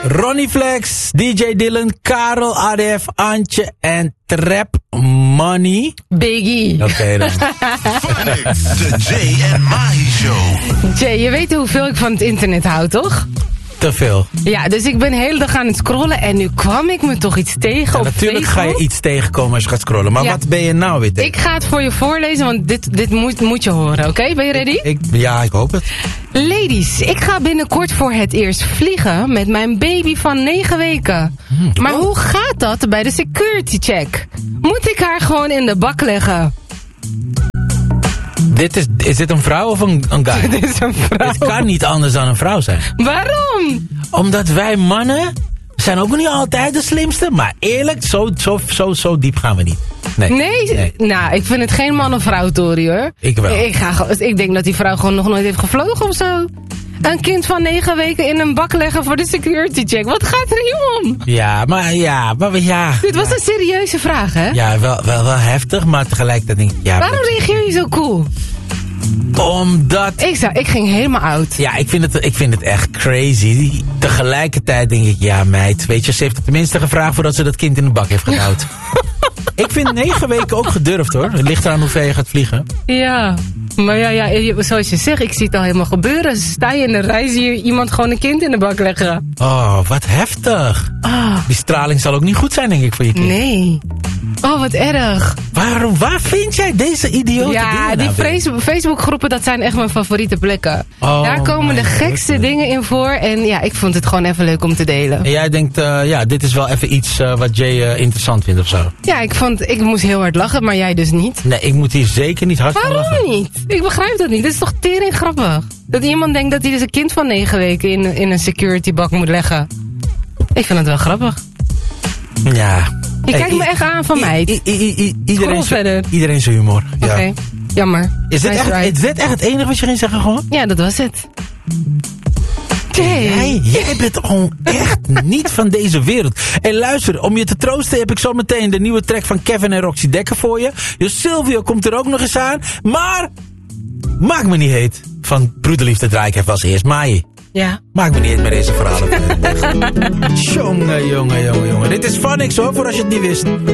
Ronnie Flex, DJ Dylan, Karel, ADF, Antje en Trap Money. Biggie. Oké dan. Phoenix, de Jay en Mahi Show. Jay, je weet hoeveel ik van het internet hou, toch? Te veel. Ja, dus ik ben de hele dag aan het scrollen en nu kwam ik me toch iets tegen op natuurlijk Facebook. ga je iets tegenkomen als je gaat scrollen. Maar Ja. wat ben je nou weer tegen? Ik ga het voor je voorlezen, want dit moet je horen, oké? Ben je ready? Ja, ik hoop het. Ladies, ik ga binnenkort voor het eerst vliegen met mijn baby van 9 weken. Maar hoe gaat dat bij de security check? Moet ik haar gewoon in de bak leggen? Is dit een vrouw of een guy? Dit is een vrouw. Het kan niet anders dan een vrouw zijn. Waarom? Omdat wij mannen zijn ook niet altijd de slimste. Maar eerlijk, zo diep gaan we niet. Nee. Nou, ik vind het geen man-of-vrouw-tory, hoor. Ik wel. Ik denk dat die vrouw gewoon nog nooit heeft gevlogen of zo. Een kind van 9 weken in een bak leggen voor de security check. Wat gaat er hier om? Ja. Dit was een serieuze vraag, hè? Ja, wel heftig, maar tegelijkertijd denk ik... Ja, Waarom reageer je zo cool? Omdat... Ik ging helemaal oud. Ja, ik vind het echt crazy. Tegelijkertijd denk ik, ja meid, weet je, ze heeft het tenminste gevraagd voordat ze dat kind in de bak heeft gedouwd. Ik vind 9 weken ook gedurfd, hoor. Het ligt eraan hoe ver je gaat vliegen. Ja, maar ja, zoals je zegt, ik zie het al helemaal gebeuren. Sta je in de rij, zie je iemand gewoon een kind in de bak leggen. Oh, wat heftig. Die straling zal ook niet goed zijn, denk ik, voor je kind. Nee. Oh, wat erg. Waar vind jij deze idiote Ja, dingen die nou? Facebookgroepen, dat zijn echt mijn favoriete plekken. Oh, daar komen de my gekste goodness. dingen in voor. En ja, ik vond het gewoon even leuk om te delen. En jij denkt, dit is wel even iets wat Jay interessant vindt of zo. Ja, ik moest heel hard lachen, maar jij dus niet. Nee, ik moet hier zeker niet hard van lachen. Waarom niet? Ik begrijp dat niet. Dit is toch tering grappig? Dat iemand denkt dat hij dus een kind van 9 weken in een security bak moet leggen. Ik vind het wel grappig. Ja. Je kijkt me echt aan van mij. Iedereen zijn humor. Ja. Oké, jammer. Is dit echt het enige wat je ging zeggen gewoon? Ja, dat was het. Jij bent gewoon echt niet van deze wereld. En luister, om je te troosten heb ik zo meteen de nieuwe track van Kevin en Roxy Dekker voor je. Dus Silvio komt er ook nog eens aan. Maar, maak me niet heet. Van Broederliefde draai ik even als eerst. Maai. Ja. Maak me niet heet met deze verhalen. Jongen. Dit is Phonics hoor, voor als je het niet wist.